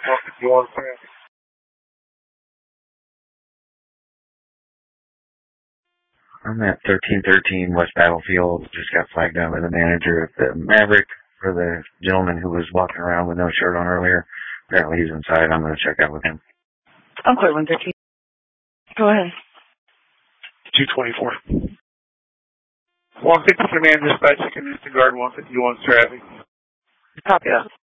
151 traffic. I'm at 1313 West Battlefield. Just got flagged down by the manager at the Maverick for the gentleman who was walking around with no shirt on earlier. Apparently he's inside. I'm going to check out with him. I'm clear 113. Go ahead. 224. 153 man dispatch, you can disregard 151 traffic. Copy that.